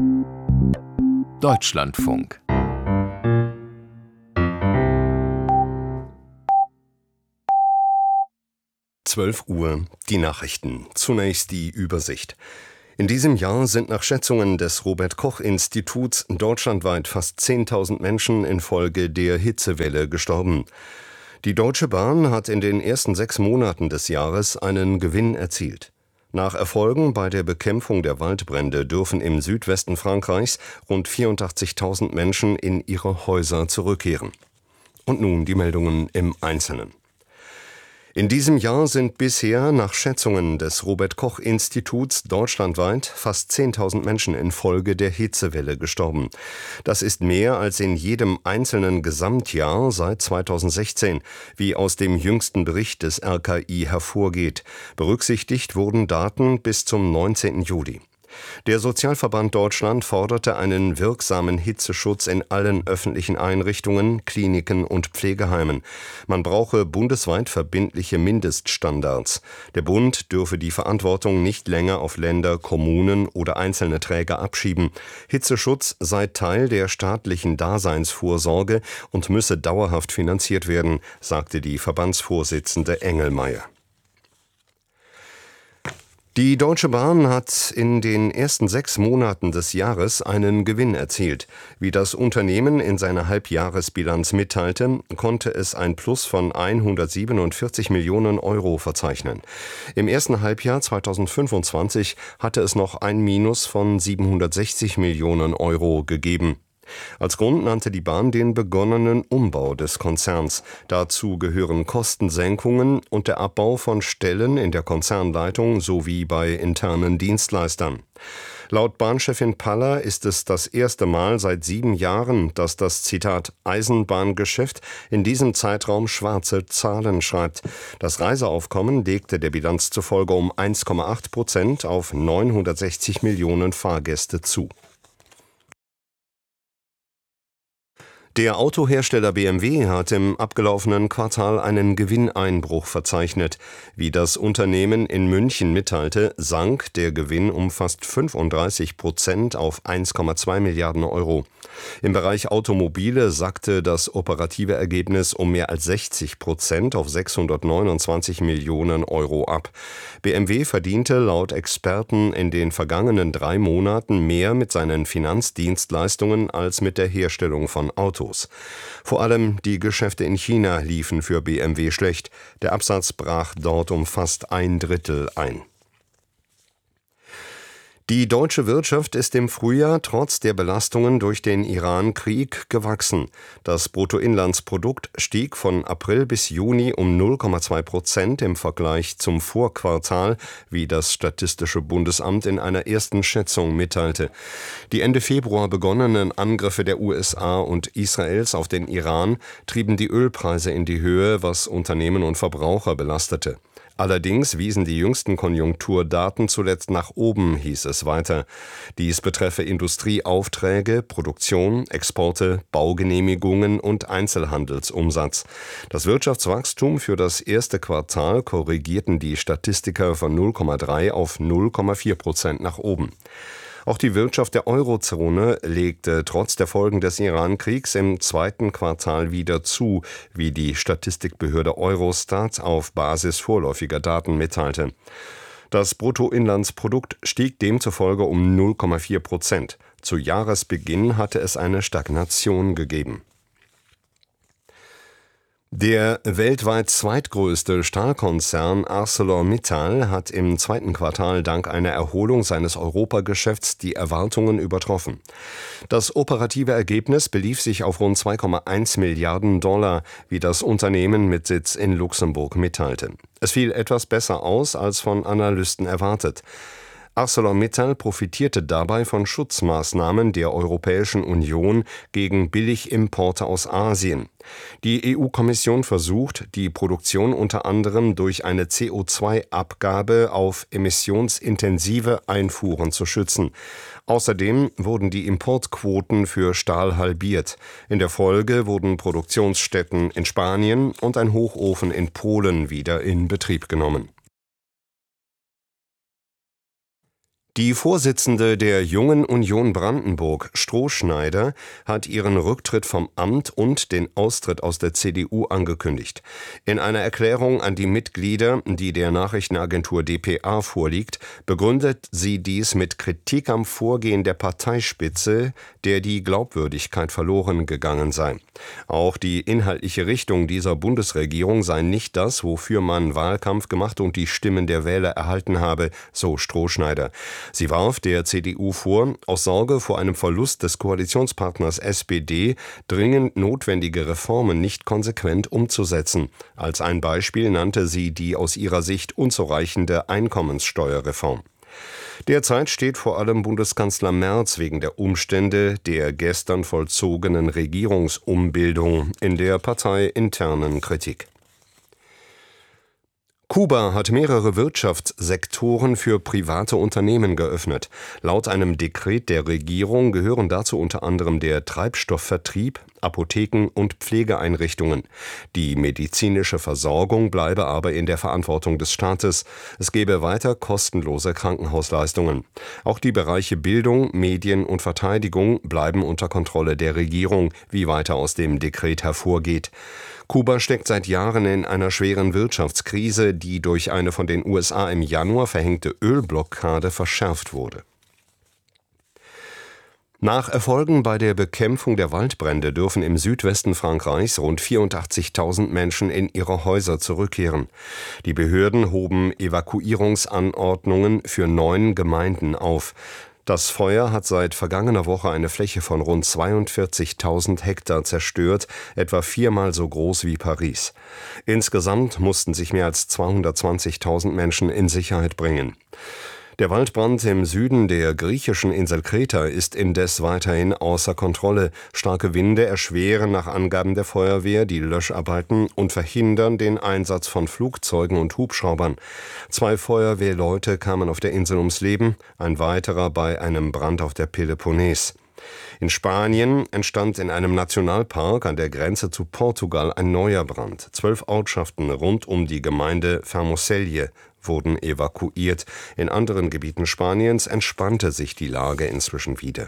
Deutschlandfunk. Uhr, die Nachrichten. Zunächst die Übersicht. In diesem Jahr sind nach Schätzungen des Robert-Koch-Instituts deutschlandweit fast 10.000 Menschen infolge der Hitzewelle gestorben. Die Deutsche Bahn hat in den ersten 6 Monaten des Jahres einen Gewinn erzielt. Nach Erfolgen bei der Bekämpfung der Waldbrände dürfen im Südwesten Frankreichs rund 84.000 Menschen in ihre Häuser zurückkehren. Und nun die Meldungen im Einzelnen. In diesem Jahr sind bisher nach Schätzungen des Robert-Koch-Instituts deutschlandweit fast 10.000 Menschen infolge der Hitzewelle gestorben. Das ist mehr als in jedem einzelnen Gesamtjahr seit 2016, wie aus dem jüngsten Bericht des RKI hervorgeht. Berücksichtigt wurden Daten bis zum 19. Juli. Der Sozialverband Deutschland forderte einen wirksamen Hitzeschutz in allen öffentlichen Einrichtungen, Kliniken und Pflegeheimen. Man brauche bundesweit verbindliche Mindeststandards. Der Bund dürfe die Verantwortung nicht länger auf Länder, Kommunen oder einzelne Träger abschieben. Hitzeschutz sei Teil der staatlichen Daseinsvorsorge und müsse dauerhaft finanziert werden, sagte die Verbandsvorsitzende Engelmeier. Die Deutsche Bahn hat in den ersten 6 Monaten des Jahres einen Gewinn erzielt. Wie das Unternehmen in seiner Halbjahresbilanz mitteilte, konnte es ein Plus von 147 Millionen Euro verzeichnen. Im ersten Halbjahr 2025 hatte es noch ein Minus von 760 Millionen Euro gegeben. Als Grund nannte die Bahn den begonnenen Umbau des Konzerns. Dazu gehören Kostensenkungen und der Abbau von Stellen in der Konzernleitung sowie bei internen Dienstleistern. Laut Bahnchefin Paller ist es das erste Mal seit 7 Jahren, dass das, Zitat, Eisenbahngeschäft in diesem Zeitraum schwarze Zahlen schreibt. Das Reiseaufkommen legte der Bilanz zufolge um 1,8% auf 960 Millionen Fahrgäste zu. Der Autohersteller BMW hat im abgelaufenen Quartal einen Gewinneinbruch verzeichnet. Wie das Unternehmen in München mitteilte, sank der Gewinn um fast 35% auf 1,2 Milliarden Euro. Im Bereich Automobile sackte das operative Ergebnis um mehr als 60% auf 629 Millionen Euro ab. BMW verdiente laut Experten in den vergangenen 3 Monaten mehr mit seinen Finanzdienstleistungen als mit der Herstellung von Autos. Vor allem die Geschäfte in China liefen für BMW schlecht. Der Absatz brach dort um fast 1/3 ein. Die deutsche Wirtschaft ist im Frühjahr trotz der Belastungen durch den Iran-Krieg gewachsen. Das Bruttoinlandsprodukt stieg von April bis Juni um 0,2% im Vergleich zum Vorquartal, wie das Statistische Bundesamt in einer ersten Schätzung mitteilte. Die Ende Februar begonnenen Angriffe der USA und Israels auf den Iran trieben die Ölpreise in die Höhe, was Unternehmen und Verbraucher belastete. Allerdings wiesen die jüngsten Konjunkturdaten zuletzt nach oben, hieß es weiter. Dies betreffe Industrieaufträge, Produktion, Exporte, Baugenehmigungen und Einzelhandelsumsatz. Das Wirtschaftswachstum für das erste Quartal korrigierten die Statistiker von 0,3 auf 0,4% nach oben. Auch die Wirtschaft der Eurozone legte trotz der Folgen des Iran-Kriegs im zweiten Quartal wieder zu, wie die Statistikbehörde Eurostat auf Basis vorläufiger Daten mitteilte. Das Bruttoinlandsprodukt stieg demzufolge um 0,4%. Zu Jahresbeginn hatte es eine Stagnation gegeben. Der weltweit zweitgrößte Stahlkonzern ArcelorMittal hat im zweiten Quartal dank einer Erholung seines Europageschäfts die Erwartungen übertroffen. Das operative Ergebnis belief sich auf rund 2,1 Milliarden $, wie das Unternehmen mit Sitz in Luxemburg mitteilte. Es fiel etwas besser aus als von Analysten erwartet. ArcelorMittal profitierte dabei von Schutzmaßnahmen der Europäischen Union gegen Billigimporte aus Asien. Die EU-Kommission versucht, die Produktion unter anderem durch eine CO2-Abgabe auf emissionsintensive Einfuhren zu schützen. Außerdem wurden die Importquoten für Stahl halbiert. In der Folge wurden Produktionsstätten in Spanien und ein Hochofen in Polen wieder in Betrieb genommen. Die Vorsitzende der Jungen Union Brandenburg, Strohschneider, hat ihren Rücktritt vom Amt und den Austritt aus der CDU angekündigt. In einer Erklärung an die Mitglieder, die der Nachrichtenagentur dpa vorliegt, begründet sie dies mit Kritik am Vorgehen der Parteispitze, der die Glaubwürdigkeit verloren gegangen sei. Auch die inhaltliche Richtung dieser Bundesregierung sei nicht das, wofür man Wahlkampf gemacht und die Stimmen der Wähler erhalten habe, so Strohschneider. Sie warf der CDU vor, aus Sorge vor einem Verlust des Koalitionspartners SPD dringend notwendige Reformen nicht konsequent umzusetzen. Als ein Beispiel nannte sie die aus ihrer Sicht unzureichende Einkommenssteuerreform. Derzeit steht vor allem Bundeskanzler Merz wegen der Umstände der gestern vollzogenen Regierungsumbildung in der parteiinternen Kritik. Kuba hat mehrere Wirtschaftssektoren für private Unternehmen geöffnet. Laut einem Dekret der Regierung gehören dazu unter anderem der Treibstoffvertrieb, Apotheken und Pflegeeinrichtungen. Die medizinische Versorgung bleibe aber in der Verantwortung des Staates. Es gebe weiter kostenlose Krankenhausleistungen. Auch die Bereiche Bildung, Medien und Verteidigung bleiben unter Kontrolle der Regierung, wie weiter aus dem Dekret hervorgeht. Kuba steckt seit Jahren in einer schweren Wirtschaftskrise, die durch eine von den USA im Januar verhängte Ölblockade verschärft wurde. Nach Erfolgen bei der Bekämpfung der Waldbrände dürfen im Südwesten Frankreichs rund 84.000 Menschen in ihre Häuser zurückkehren. Die Behörden hoben Evakuierungsanordnungen für 9 Gemeinden auf. Das Feuer hat seit vergangener Woche eine Fläche von rund 42.000 Hektar zerstört, etwa 4-mal so groß wie Paris. Insgesamt mussten sich mehr als 220.000 Menschen in Sicherheit bringen. Der Waldbrand im Süden der griechischen Insel Kreta ist indes weiterhin außer Kontrolle. Starke Winde erschweren nach Angaben der Feuerwehr die Löscharbeiten und verhindern den Einsatz von Flugzeugen und Hubschraubern. 2 Feuerwehrleute kamen auf der Insel ums Leben, ein weiterer bei einem Brand auf der Peloponnes. In Spanien entstand in einem Nationalpark an der Grenze zu Portugal ein neuer Brand. 12 Ortschaften rund um die Gemeinde Fermoselle wurden evakuiert. In anderen Gebieten Spaniens entspannte sich die Lage inzwischen wieder.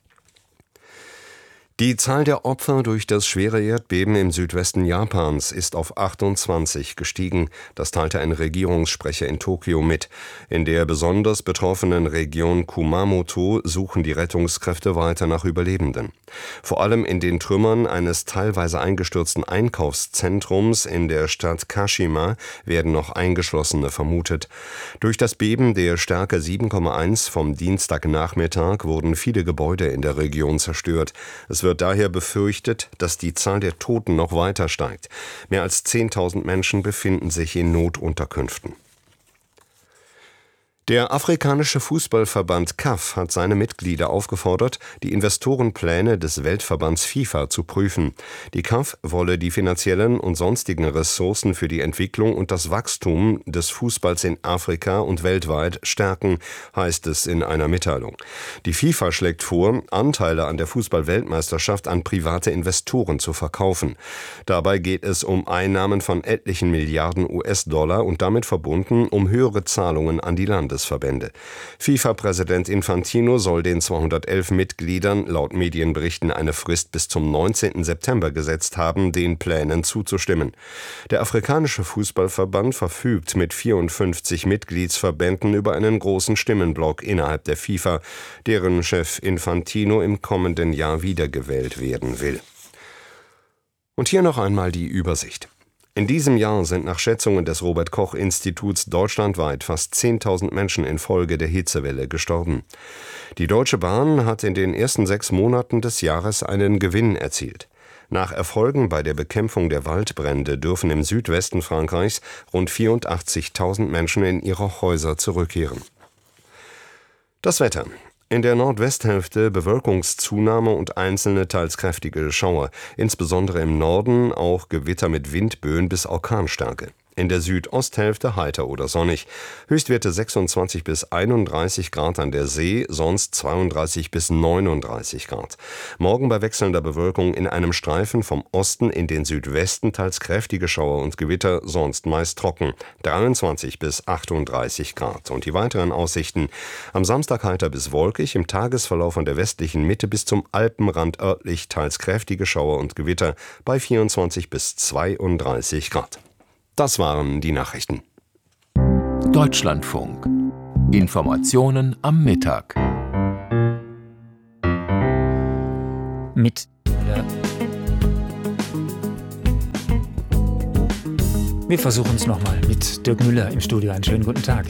Die Zahl der Opfer durch das schwere Erdbeben im Südwesten Japans ist auf 28 gestiegen. Das teilte ein Regierungssprecher in Tokio mit. In der besonders betroffenen Region Kumamoto suchen die Rettungskräfte weiter nach Überlebenden. Vor allem in den Trümmern eines teilweise eingestürzten Einkaufszentrums in der Stadt Kashima werden noch Eingeschlossene vermutet. Durch das Beben der Stärke 7,1 vom Dienstagnachmittag wurden viele Gebäude in der Region zerstört. Es wird daher befürchtet, dass die Zahl der Toten noch weiter steigt. Mehr als 10.000 Menschen befinden sich in Notunterkünften. Der afrikanische Fußballverband CAF hat seine Mitglieder aufgefordert, die Investorenpläne des Weltverbands FIFA zu prüfen. Die CAF wolle die finanziellen und sonstigen Ressourcen für die Entwicklung und das Wachstum des Fußballs in Afrika und weltweit stärken, heißt es in einer Mitteilung. Die FIFA schlägt vor, Anteile an der Fußball-Weltmeisterschaft an private Investoren zu verkaufen. Dabei geht es um Einnahmen von etlichen Milliarden US-Dollar und damit verbunden um höhere Zahlungen an die Landesverbände. FIFA-Präsident Infantino soll den 211 Mitgliedern laut Medienberichten eine Frist bis zum 19. September gesetzt haben, den Plänen zuzustimmen. Der afrikanische Fußballverband verfügt mit 54 Mitgliedsverbänden über einen großen Stimmenblock innerhalb der FIFA, deren Chef Infantino im kommenden Jahr wiedergewählt werden will. Und hier noch einmal die Übersicht. In diesem Jahr sind nach Schätzungen des Robert-Koch-Instituts deutschlandweit fast 10.000 Menschen infolge der Hitzewelle gestorben. Die Deutsche Bahn hat in den ersten 6 Monaten des Jahres einen Gewinn erzielt. Nach Erfolgen bei der Bekämpfung der Waldbrände dürfen im Südwesten Frankreichs rund 84.000 Menschen in ihre Häuser zurückkehren. Das Wetter. In der Nordwesthälfte Bewölkungszunahme und einzelne teils kräftige Schauer, insbesondere im Norden auch Gewitter mit Windböen bis Orkanstärke. In der Südosthälfte heiter oder sonnig. Höchstwerte 26 bis 31 Grad an der See, sonst 32 bis 39 Grad. Morgen bei wechselnder Bewölkung in einem Streifen vom Osten in den Südwesten teils kräftige Schauer und Gewitter, sonst meist trocken. 23 bis 38 Grad. Und die weiteren Aussichten: am Samstag heiter bis wolkig, im Tagesverlauf von der westlichen Mitte bis zum Alpenrand örtlich teils kräftige Schauer und Gewitter bei 24 bis 32 Grad. Das waren die Nachrichten. Deutschlandfunk. Informationen am Mittag. Wir versuchen es nochmal mit Dirk Müller im Studio. Einen schönen guten Tag.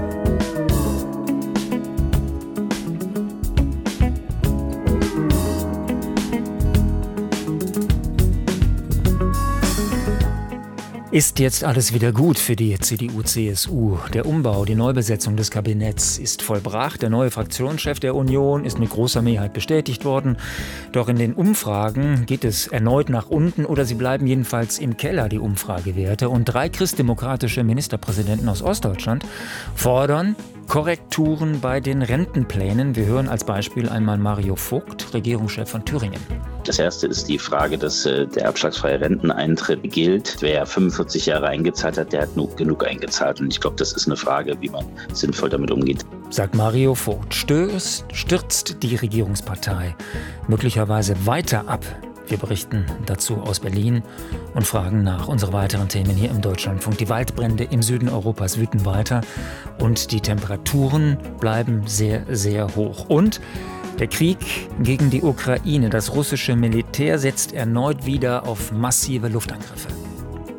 Ist jetzt alles wieder gut für die CDU/CSU? Der Umbau, die Neubesetzung des Kabinetts ist vollbracht. Der neue Fraktionschef der Union ist mit großer Mehrheit bestätigt worden. Doch in den Umfragen geht es erneut nach unten oder sie bleiben jedenfalls im Keller, die Umfragewerte. Und 3 christdemokratische Ministerpräsidenten aus Ostdeutschland fordern Korrekturen bei den Rentenplänen. Wir hören als Beispiel einmal Mario Vogt, Regierungschef von Thüringen. Das erste ist die Frage, dass der erbschlagsfreie Renteneintritt gilt. Wer 45 Jahre eingezahlt hat, der hat genug eingezahlt. Und ich glaube, das ist eine Frage, wie man sinnvoll damit umgeht. Sagt Mario Vogt. Stürzt die Regierungspartei möglicherweise weiter ab? Wir berichten dazu aus Berlin und fragen nach unsere weiteren Themen hier im Deutschlandfunk. Die Waldbrände im Süden Europas wüten weiter und die Temperaturen bleiben sehr, sehr hoch. Und der Krieg gegen die Ukraine, das russische Militär setzt erneut wieder auf massive Luftangriffe.